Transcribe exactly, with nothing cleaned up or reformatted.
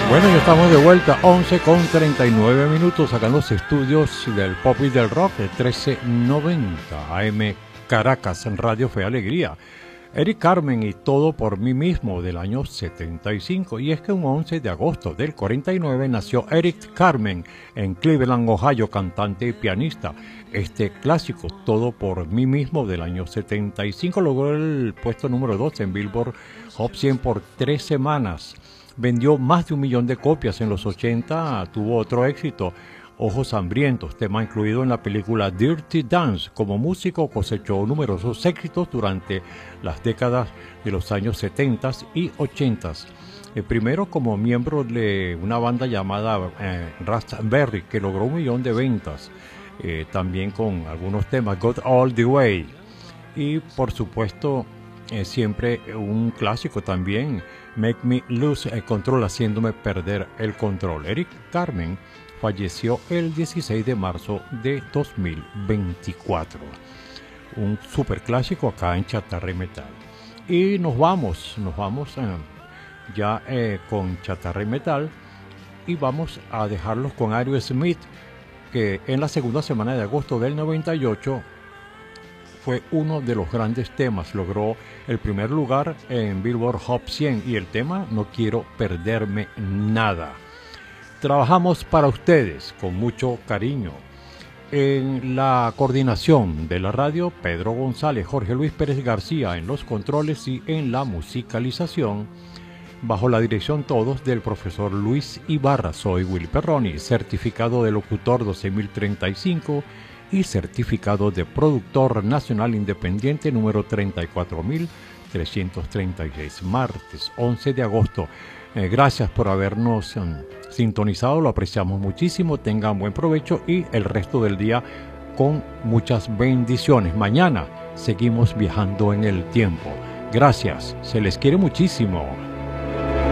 Bueno, ya estamos de vuelta, once con treinta y nueve minutos, acá en los estudios del Pop y del Rock de trece noventa A M Caracas, en Radio Fe Alegría. Eric Carmen y Todo por mí mismo, del año setenta y cinco. Y es que un once de agosto del cuarenta y nueve nació Eric Carmen en Cleveland, Ohio, cantante y pianista. Este clásico, Todo por mí mismo, del año setenta y cinco, logró el puesto número dos en Billboard Hot cien por tres semanas. Vendió más de un millón de copias. En los ochenta tuvo otro éxito, Ojos Hambrientos, tema incluido en la película Dirty Dance. Como músico cosechó numerosos éxitos durante las décadas de los años setenta y ochenta. El primero como miembro de una banda llamada eh, Raspberry, que logró un millón de ventas, eh, también con algunos temas, Got All the Way. Y por supuesto, eh, siempre un clásico también, Make Me Lose el Control, haciéndome perder el control. Eric Carmen falleció el dieciséis de marzo de dos mil veinticuatro. Un super clásico acá en Chatarra y Metal. Y nos vamos, nos vamos eh, ya eh, con Chatarra y Metal, y vamos a dejarlos con Aerosmith, que en la segunda semana de agosto del noventa y ocho fue uno de los grandes temas. Logró el primer lugar en Billboard Hot cien y el tema No Quiero Perderme Nada. Trabajamos para ustedes con mucho cariño. En la coordinación de la radio, Pedro González, Jorge Luis Pérez García en los controles y en la musicalización, bajo la dirección todos del profesor Luis Ibarra. Soy Willy Perroni, certificado de locutor doce mil treinta y cinco y certificado de productor nacional independiente número treinta y cuatro mil trescientos treinta y seis. Martes once de agosto. Eh, gracias por habernos um, sintonizado, lo apreciamos muchísimo. Tengan buen provecho y el resto del día con muchas bendiciones. Mañana seguimos viajando en el tiempo. Gracias, se les quiere muchísimo.